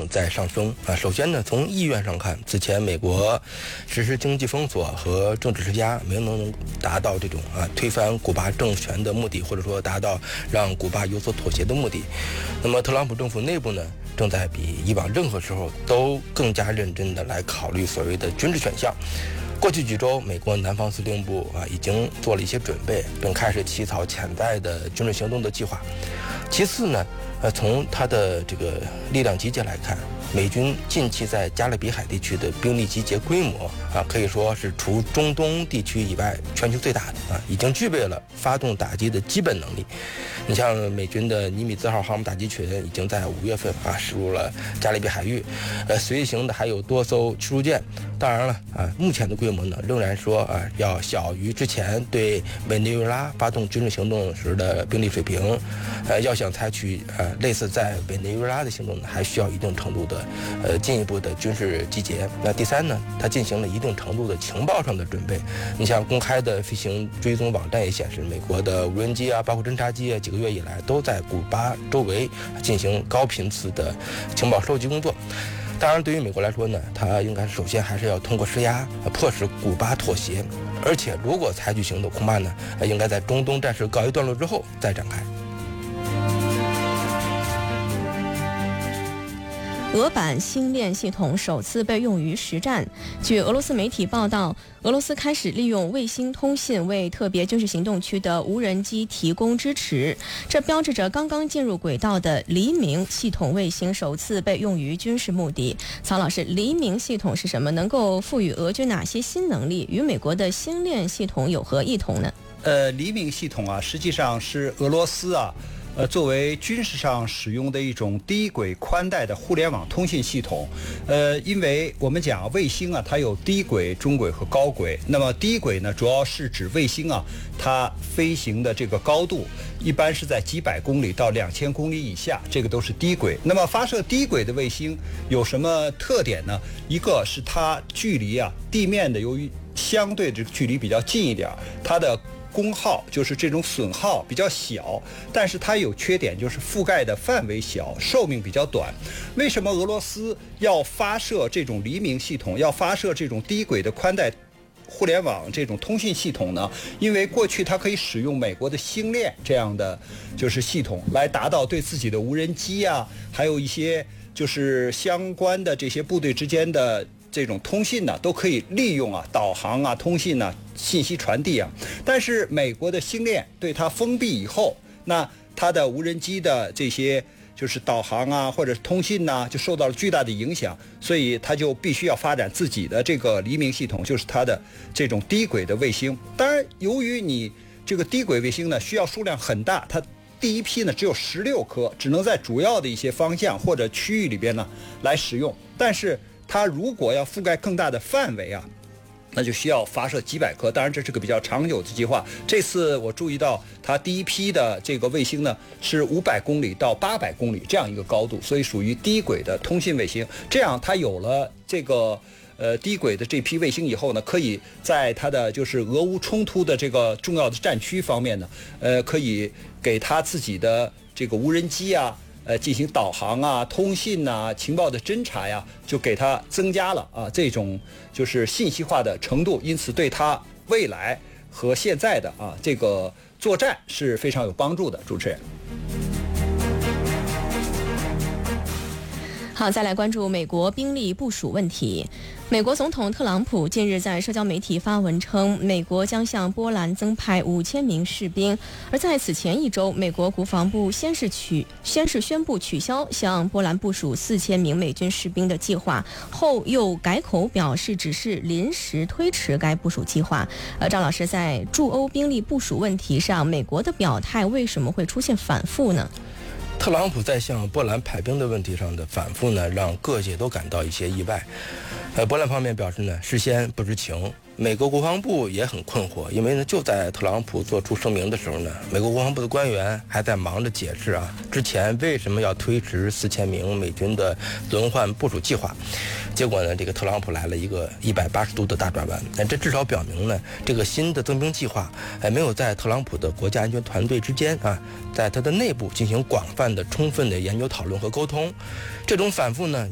在上升啊。首先呢，从意愿上看，此前美国实施经济封锁和政治施压，没能达到这种推翻古巴政权的目的，或者说达到让古巴有所妥协的目的。那么特朗普政府内部呢，正在比以往任何时候都更加认真地来考虑所谓的军事选项。过去几周，美国南方司令部已经做了一些准备，并开始起草潜在的军事行动的计划。其次呢，从它的这个力量集结来看，美军近期在加勒比海地区的兵力集结规模可以说是除中东地区以外全球最大的已经具备了发动打击的基本能力。你像美军的尼米兹号航母打击群已经在5月份驶入了加勒比海域，随行的还有多艘驱逐舰。当然了目前的规模呢，仍然说要小于之前对委内瑞拉发动军事行动时的兵力水平。要想采取类似在委内瑞拉的行动呢，还需要一定程度的进一步的军事集结。那第三呢，它进行了一定程度的情报上的准备。你像公开的飞行追踪网站也显示，美国的无人机包括侦察机几个月以来都在古巴周围进行高频次的情报收集工作。当然，对于美国来说呢，它应该首先还是要通过施压迫使古巴妥协，而且如果采取行动，恐怕呢应该在中东战事告一段落之后再展开。 俄版星链系统首次被用于实战。据俄罗斯媒体报道，俄罗斯开始利用卫星通信为特别军事行动区的无人机提供支持，这标志着刚刚进入轨道的黎明系统卫星首次被用于军事目的。曹老师，黎明系统是什么？能够赋予俄军哪些新能力？与美国的星链系统有何异同呢？ 黎明系统实际上是俄罗斯作为军事上使用的一种低轨宽带的互联网通信系统。因为我们讲卫星它有低轨、中轨和高轨。那么低轨呢，主要是指卫星它飞行的这个高度一般是在几百公里到2000公里以下，这个都是低轨。那么发射低轨的卫星有什么特点呢？一个是它距离地面的由于相对这个距离比较近一点，它的功耗就是这种损耗比较小，但是它有缺点，就是覆盖的范围小，寿命比较短。为什么俄罗斯要发射这种黎明系统，要发射这种低轨的宽带互联网这种通信系统呢？因为过去它可以使用美国的星链这样的就是系统来达到对自己的无人机还有一些就是相关的这些部队之间的这种通信都可以利用导航通信信息传递但是美国的星链对它封闭以后，那它的无人机的这些就是导航或者通信就受到了巨大的影响，所以它就必须要发展自己的这个黎明系统，就是它的这种低轨的卫星。当然，由于你这个低轨卫星呢需要数量很大，它第一批呢只有16颗，只能在主要的一些方向或者区域里边呢来使用。但是它如果要覆盖更大的范围那就需要发射几百颗。当然这是个比较长久的计划。这次我注意到它第一批的这个卫星呢是500公里到800公里这样一个高度，所以属于低轨的通信卫星。这样它有了这个低轨的这批卫星以后呢，可以在它的就是俄乌冲突的这个重要的战区方面呢可以给它自己的这个无人机进行导航通信情报的侦查就给它增加了这种就是信息化的程度，因此对它未来和现在的这个作战是非常有帮助的。主持人。 好，再来关注美国兵力部署问题。美国总统特朗普近日在社交媒体发文称，美国将向波兰增派5000名士兵。而在此前一周，美国国防部先是宣布取消向波兰部署4000名美军士兵的计划，后又改口表示只是临时推迟该部署计划。张老师，在驻欧兵力部署问题上，美国的表态为什么会出现反复呢？ 特朗普在向波兰派兵的问题上的反复呢，让各界都感到一些意外。波兰方面表示呢，事先不知情。美国国防部也很困惑，因为呢，就在特朗普做出声明的时候呢，美国国防部的官员还在忙着解释之前为什么要推迟4000名美军的轮换部署计划。结果呢，这个特朗普来了一个180度的大转弯。这至少表明呢，这个新的增兵计划没有在特朗普的国家安全团队之间在他的内部进行广泛的、充分的研究讨论和沟通。这种反复呢，